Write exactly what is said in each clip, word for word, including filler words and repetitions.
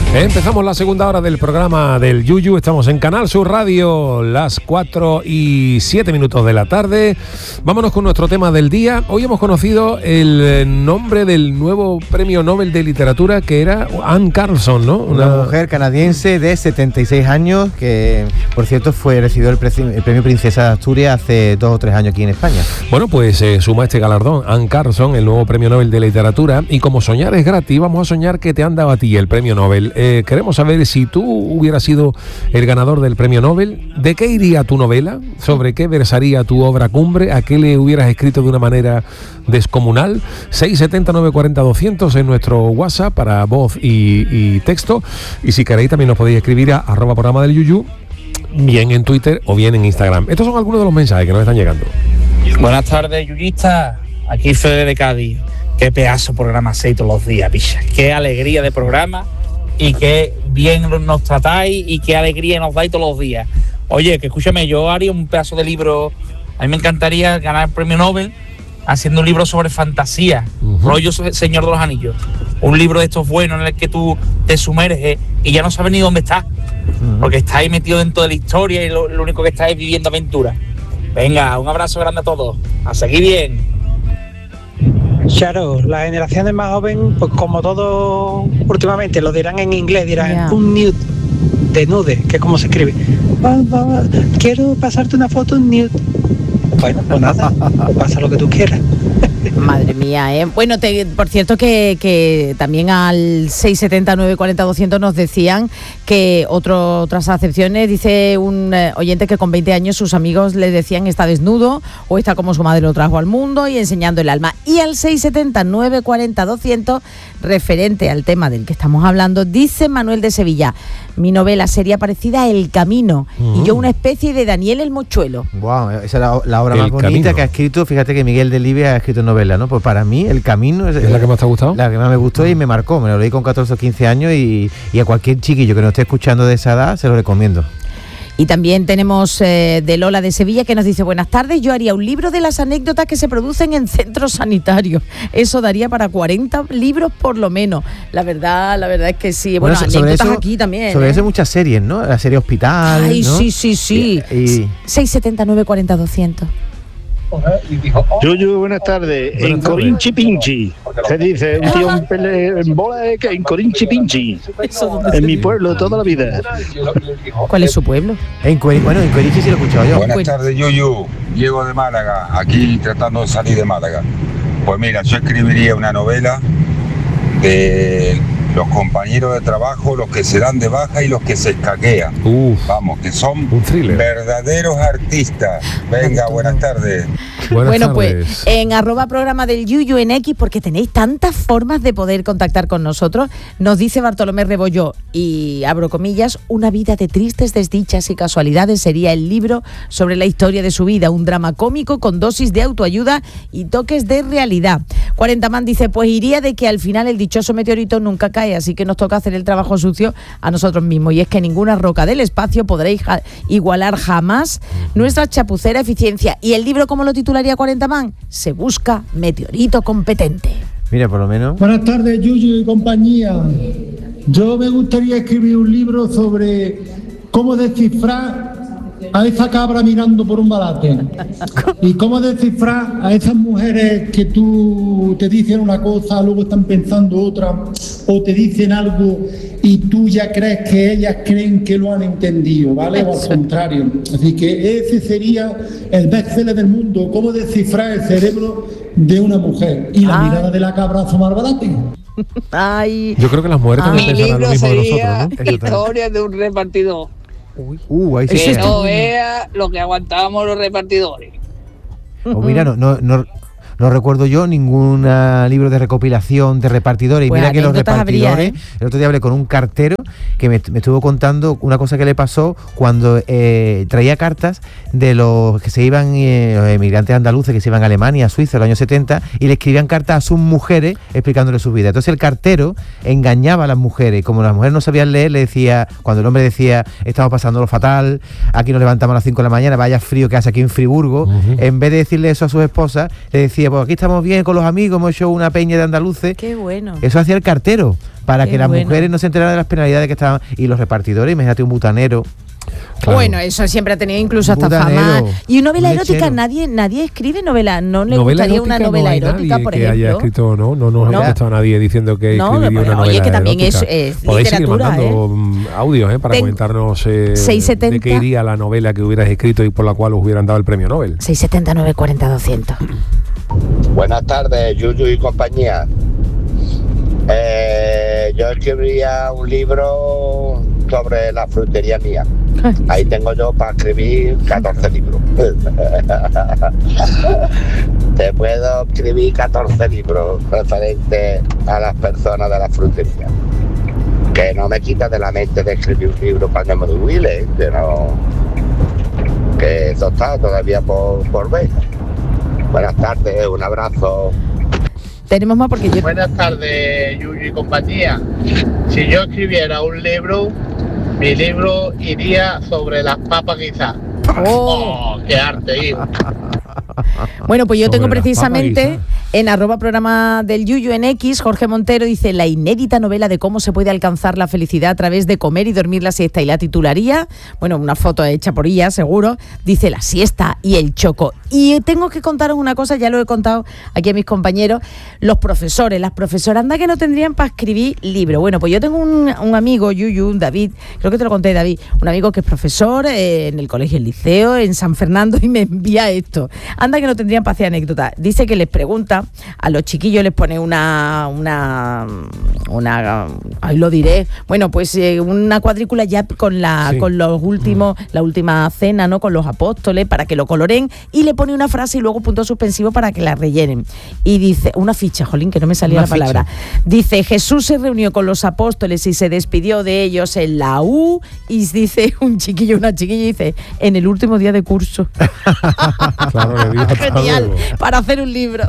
Empezamos la segunda hora del programa del Yuyu. Estamos en Canal Sur Radio, las cuatro y siete minutos de la tarde. Vámonos con nuestro tema del día. Hoy hemos conocido el nombre del nuevo premio Nobel de Literatura, que era Anne Carlson, ¿no? Una, Una mujer canadiense de setenta y seis años que, por cierto, fue recibió el, pre- el premio Princesa de Asturias hace dos o tres años aquí en España. Bueno, pues eh, suma este galardón Anne Carlson, el nuevo premio Nobel de Literatura. Y como soñar es gratis, vamos a soñar que te han dado a ti el premio Nobel. Eh, queremos saber si tú hubieras sido el ganador del premio Nobel, ¿de qué iría tu novela? ¿Sobre qué versaría tu obra cumbre? ¿A qué le hubieras escrito de una manera descomunal? seis siete cero nueve cuatro cero doscientos en nuestro WhatsApp para voz y, y texto. Y si queréis también nos podéis escribir a arroba programa del Yuyu, bien en Twitter o bien en Instagram. Estos son algunos de los mensajes que nos están llegando. Buenas tardes, Yuyista. Aquí Fede de Cádiz. Qué pedazo de programa hacéis todos los días, picha. Qué alegría de programa y qué bien nos tratáis y qué alegría nos dais todos los días. Oye, que escúchame, yo haría un pedazo de libro. A mí me encantaría ganar el premio Nobel haciendo un libro sobre fantasía, uh-huh. rollo Señor de los Anillos. Un libro de estos buenos en el que tú te sumerges y ya no sabes ni dónde estás, uh-huh. porque estás ahí metido dentro de la historia y lo, lo único que estás es viviendo aventuras. Venga, un abrazo grande a todos. A seguir bien. Claro, las generaciones más jóvenes, pues como todo últimamente, lo dirán en inglés, dirán yeah. un nude, de nude, que es como se escribe. Quiero pasarte una foto en nude. Bueno, pues nada, pues pasa lo que tú quieras. Madre mía, ¿eh? Bueno, te, por cierto que, que también al seis siete cero nueve cuatro cero doscientos nos decían que otro, otras acepciones, dice un eh, oyente que con veinte años sus amigos le decían está desnudo o está como su madre lo trajo al mundo y enseñando el alma. Y al seis siete cero nueve cuatro cero doscientos, referente al tema del que estamos hablando, dice Manuel de Sevilla, mi novela sería parecida a El Camino, uh-huh. y yo una especie de Daniel el Mochuelo. Wow, esa es la, la obra El más bonita Camino. Que ha escrito. Fíjate que Miguel Delibes ha escrito novela, ¿no? Pues para mí El Camino es, ¿Es la que más te ha gustado? La que más me gustó y me marcó. Me lo leí con catorce o quince años y, y a cualquier chiquillo que nos esté escuchando de esa edad se lo recomiendo. Y también tenemos eh, de Lola de Sevilla que nos dice, buenas tardes, yo haría un libro de las anécdotas que se producen en centros sanitarios. Eso daría para cuarenta libros por lo menos. La verdad, la verdad es que sí. Bueno, bueno anécdotas eso, aquí también. Sobre ¿eh? eso hay muchas series, ¿no? La serie Hospital, Ay, ¿no? sí, sí, sí. Y, y... seis siete cero nueve cuatro cero doscientos. Yuyu, buenas tardes. Buenas en tardes. Corinchi Pinchi. Se dice un tío en, pele, en bola de que en Corinchi Pinchi. En mi pueblo toda la vida. ¿Cuál es su pueblo? En Cueri- bueno, en Corinchi sí lo he escuchado yo. Buenas tardes, Yuyu. Diego de Málaga, aquí tratando de salir de Málaga. Pues mira, yo escribiría una novela de los compañeros de trabajo, los que se dan de baja y los que se escaquean. Uf, vamos, que son un thriller. Verdaderos artistas. Venga, buenas tardes. Buenas bueno, tardes. Pues en arroba programa del Yuyu en X, porque tenéis tantas formas de poder contactar con nosotros, nos dice Bartolomé Rebolló, y abro comillas, una vida de tristes desdichas y casualidades sería el libro sobre la historia de su vida, un drama cómico con dosis de autoayuda y toques de realidad. cuarenta man dice, pues iría de que al final el dichoso meteorito nunca cae, así que nos toca hacer el trabajo sucio a nosotros mismos, y es que ninguna roca del espacio podréis ja- igualar jamás nuestra chapucera eficiencia. ¿Y el libro cómo lo titularía cuarenta man? Se busca meteorito competente. Mira, por lo menos. Buenas tardes, Yuyu y compañía. Yo me gustaría escribir un libro sobre cómo descifrar a esa cabra mirando por un balate y cómo descifrar a esas mujeres que tú te dicen una cosa, luego están pensando otra, o te dicen algo y tú ya crees que ellas creen que lo han entendido, ¿vale? O al contrario. Así que ese sería el bestseller del mundo, cómo descifrar el cerebro de una mujer y la ah. mirada de la cabra asomar balate. Ay. Yo creo que las mujeres también pensarán lo mismo de nosotros, ¿no? Historia de un repartidor. Uy, uh, ahí que sí no vea lo que aguantábamos los repartidores. Oh, mira, no, no, no, no recuerdo yo ningún uh, libro de recopilación de repartidores. Y pues mira que los repartidores, habría, ¿eh? El otro día hablé con un cartero que me, me estuvo contando una cosa que le pasó cuando eh, traía cartas de los que se iban, eh, los emigrantes andaluces que se iban a Alemania, a Suiza en los años setenta, y le escribían cartas a sus mujeres explicándole su vida. Entonces el cartero engañaba a las mujeres, y como las mujeres no sabían leer, le decía, cuando el hombre decía, estamos pasando lo fatal, aquí nos levantamos a las cinco de la mañana, vaya frío que hace aquí en Friburgo, uh-huh. en vez de decirle eso a sus esposas, le decía, decía, pues aquí estamos bien con los amigos, hemos hecho una peña de andaluces. Qué bueno. Eso hacía el cartero, para Qué que las bueno. mujeres no se enteraran de las penalidades que estaban. Y los repartidores, imagínate un butanero. Claro. Bueno, eso siempre ha tenido incluso hasta Butanero, fama. Y novela un erótica, lechero. nadie nadie escribe novela. ¿No le Novela gustaría erótica una novela no hay erótica, nadie por que ejemplo? haya escrito, no, no nos No. ha contestado nadie diciendo que No, escribiría pero, una oye, novela que también erótica. es- es Podéis seguir literatura, mandando mm, audios eh, para Ten- comentarnos eh, seiscientos setenta. de qué iría la novela que hubieras escrito y por la cual os hubieran dado el premio Nobel. seis setenta, nueve cuarenta, doscientos. Buenas tardes, Yuyu y compañía. Eh, yo escribiría un libro sobre la frutería mía. Ahí tengo yo para escribir catorce libros. Te puedo escribir catorce libros referentes a las personas de la frutería. Que no me quita de la mente de escribir un libro cuando me jubile, que no, que eso está todavía por, por ver. Buenas tardes, un abrazo. Tenemos más porque yo... Buenas tardes, Yuyu y compañía. Si yo escribiera un libro, mi libro iría sobre las papas guisadas. Oh. ¡Oh, qué arte, hijo! Bueno, pues yo Sobre tengo las precisamente papas en arroba programa del Yuyu en X, Jorge Montero dice la inédita novela de cómo se puede alcanzar la felicidad a través de comer y dormir la siesta, y la titularía, bueno, una foto hecha por ella, seguro, dice La siesta y el choco. Y tengo que contaros una cosa, ya lo he contado aquí a mis compañeros, los profesores, las profesoras, anda que no tendrían para escribir libros. Bueno, pues yo tengo un, un amigo, Yuyu, David, creo que te lo conté, David, un amigo que es profesor eh, en el colegio El Liceo, en San Fernando, y me envía esto. Anda que no tendrían para hacer anécdotas. Dice que les pregunta, a los chiquillos les pone una, una, una, ahí lo diré, bueno, pues eh, una cuadrícula ya con la, Sí. con los últimos, mm. la última cena, ¿no? Con los apóstoles, para que lo coloren, y le pone una frase y luego punto suspensivo para que la rellenen. Y dice, una ficha, jolín, que no me salía Una la palabra. Dice, Jesús se reunió con los apóstoles y se despidió de ellos en la U, y dice un chiquillo, una chiquilla, dice, en el último día de curso. Claro, le digo, hasta Genial, luego. para hacer un libro.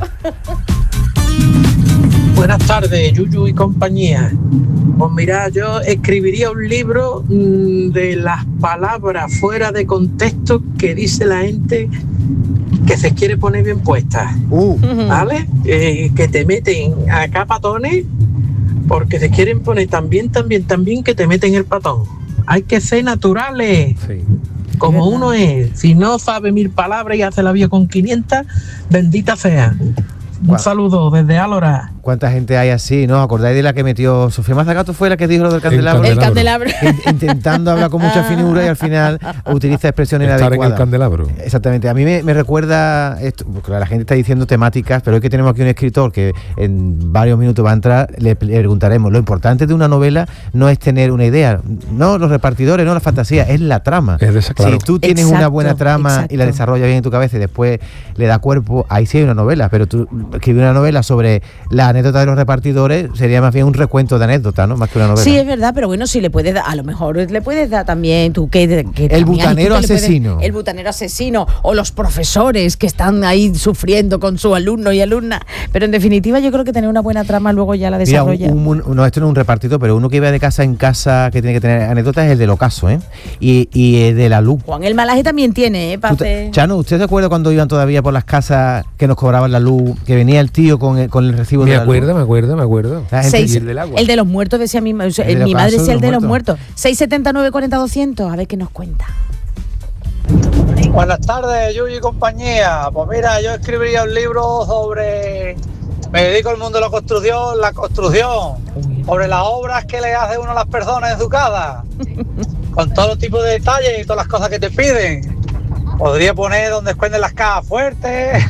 Buenas tardes, Yuyu y compañía. Pues mira, yo escribiría un libro mmm, de las palabras fuera de contexto que dice la gente que se quiere poner bien puestas. Uh. ¿Vale? Eh, que te meten a capatones porque se quieren poner tan bien, tan bien, tan bien que te meten el patón. Hay que ser naturales. Sí. Como uno es. Si no sabe mil palabras y hace la vida con quinientas, bendita sea. Un Wow. saludo desde Álora. ¿Cuánta gente hay así, no? ¿Acordáis de la que metió Sofía Mazagato? Fue la que dijo lo del candelabro. El candelabro. In- intentando hablar con mucha finura y al final utiliza expresiones Estar en inadecuadas. el candelabro. Exactamente. A mí me, me recuerda esto, porque la gente está diciendo temáticas, pero hoy que tenemos aquí un escritor que en varios minutos va a entrar, le, le preguntaremos. Lo importante de una novela no es tener una idea, no los repartidores, no la fantasía, es la trama. Es de esa, claro. Si tú tienes Exacto, una buena trama exacto. y la desarrollas bien en tu cabeza y después le da cuerpo, ahí sí hay una novela, pero tú escribir una novela sobre la anécdota de los repartidores sería más bien un recuento de anécdotas, ¿no? Más que una novela. Sí, es verdad, pero bueno, si le puedes dar, a lo mejor le puedes dar también tú que, que El también butanero tú te le puedes- asesino. el butanero asesino o los profesores que están ahí sufriendo con sus alumnos y alumnas, pero en definitiva yo creo que tener una buena trama luego ya la Mira, un, desarrolla. un- un- no, esto no es un repartidor, pero uno que iba de casa en casa que tiene que tener anécdotas es el del ocaso, ¿eh? Y, y eh, de la luz. Juan el Malaje también tiene, ¿eh? Para Tú te- hacer... Chano, ¿usted se acuerda cuando iban todavía por las casas que nos cobraban la luz, que venía el tío con el, con el recibo Me de la acuerdo, luz? me acuerdo, me acuerdo. La gente- Seis- Y el del agua. el de los muertos decía mi, o sea, El de mi los madre casos decía de el de los los muertos. seis setenta, nueve cuarenta, doscientos, a ver qué nos cuenta. Buenas tardes, Yuyu y compañía. Pues mira, yo escribiría un libro sobre... Me dedico al mundo de la construcción, la construcción, sobre las obras que le hace uno a las personas en su casa, con todo tipo de detalles y todas las cosas que te piden. Podría poner donde esconden las cajas fuertes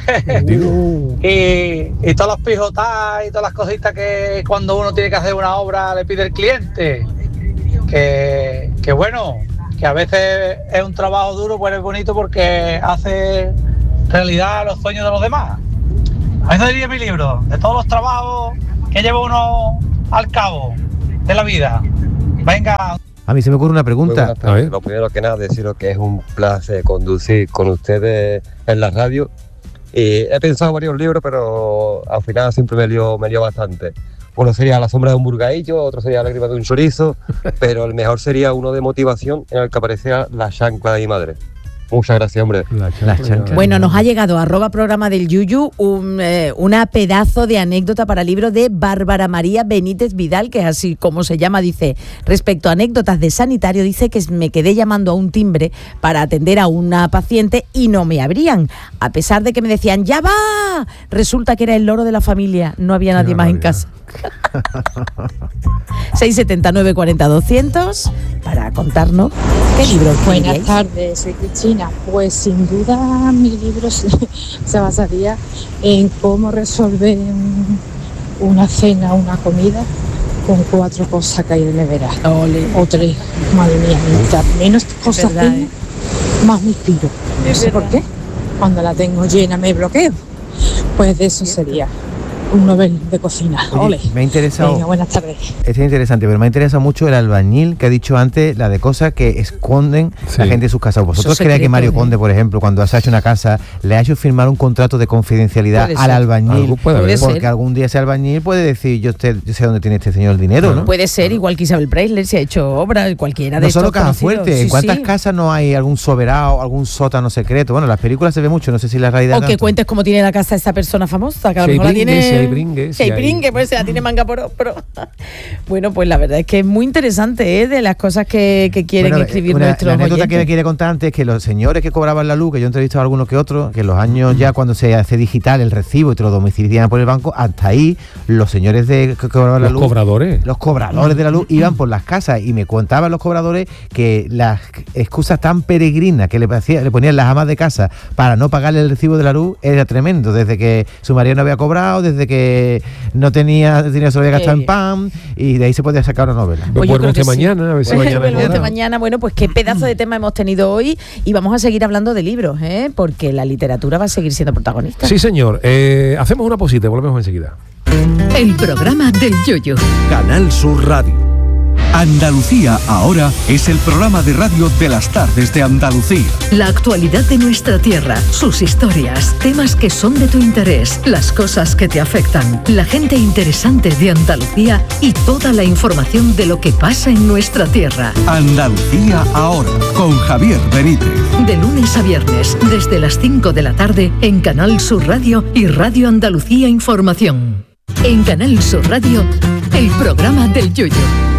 y, y todos los pijotas y todas las cositas que cuando uno tiene que hacer una obra le pide el cliente. Que, que bueno, que a veces es un trabajo duro, pero es bonito porque hace realidad los sueños de los demás. A eso diría mi libro, de todos los trabajos que lleva uno al cabo de la vida. Venga. A mí se me ocurre una pregunta. A ver. Lo primero que nada, deciros que es un placer conducir con ustedes en la radio. Y he pensado varios libros, pero al final siempre me lío, me lío bastante. Uno sería La sombra de un burgaillo, otro sería Lágrima de un chorizo, pero el mejor sería uno de motivación en el que aparecía La chancla de mi madre. Muchas gracias, hombre. Bueno, nos ha llegado a arroba programa del Yuyu un, eh, una pedazo de anécdota para libro de Bárbara María Benítez Vidal, que es así como se llama. Dice, respecto a anécdotas de sanitario, dice que me quedé llamando a un timbre para atender a una paciente y no me abrían, a pesar de que me decían, ¡ya va! Resulta que era el loro de la familia, no había nadie más en casa. seis setenta y nueve cuarenta doscientos para contarnos qué libro. Buenas tardes, soy Cristina. Pues sin duda mi libro se, se basaría en cómo resolver una cena, una comida con cuatro cosas que hay de nevera. Ole. O tres, madre mía, mientras menos cosas verdad, tengo, ¿eh? más me inspiro. No sé por qué. Cuando la tengo llena me bloqueo. Pues de eso sería un novel de cocina. Oye, Ole. me ha interesado. Venga, buenas tardes. Es interesante, pero me ha interesado mucho el albañil que ha dicho antes, la de cosas que esconden sí. la gente de sus casas. ¿Vosotros creéis que Mario Conde, por ejemplo, cuando se ha hecho una casa, le ha hecho firmar un contrato de confidencialidad al albañil? Puede porque ser. Algún día ese albañil puede decir, yo, usted, yo sé dónde tiene este señor el dinero, ¿no? Puede ser, igual que Isabel Preisler se ha hecho obra, cualquiera de estos. No solo Caja Fuerte, sí, ¿en cuántas sí. casas no hay algún soberano, algún sótano secreto? Bueno, en las películas se ve mucho, no sé si la realidad. O que tanto. Cuentes cómo tiene la casa esa persona famosa, que a lo mejor la tiene. Si hay bringue, si hay brinque, pues se la tiene manga por otro. Bueno, pues la verdad es que es muy interesante, ¿eh? De las cosas que, que quieren bueno, escribir una, nuestros la anécdota oyentes. que me quiere contar antes es que los señores que cobraban la luz, que yo he entrevistado a algunos que otros, que en los años ya cuando se hace digital el recibo y te lo domicilian por el banco, hasta ahí los señores de que cobraban la los luz, cobradores los cobradores de la luz iban por las casas y me contaban los cobradores que las excusas tan peregrinas que le, hacía, le ponían las amas de casa para no pagarle el recibo de la luz era tremendo, desde que su marido no había cobrado, desde que no tenía dinero, se lo había gastado en pan, y de ahí se podía sacar una novela. Pues vuelvo usted mañana, sí. a ver si mañana. Vuelvo usted mañana. Bueno, pues qué pedazo de tema hemos tenido hoy y vamos a seguir hablando de libros, ¿eh? Porque la literatura va a seguir siendo protagonista. Sí, señor. Eh, hacemos una pausita, volvemos enseguida. El programa del Yoyo. Canal Sur Radio. Andalucía ahora es el programa de radio de las tardes de Andalucía. La actualidad de nuestra tierra, sus historias, temas que son de tu interés, las cosas que te afectan, la gente interesante de Andalucía y toda la información de lo que pasa en nuestra tierra. Andalucía ahora, con Javier Benítez. De lunes a viernes, desde las cinco de la tarde, en Canal Sur Radio y Radio Andalucía Información. En Canal Sur Radio, el programa del Yoyo.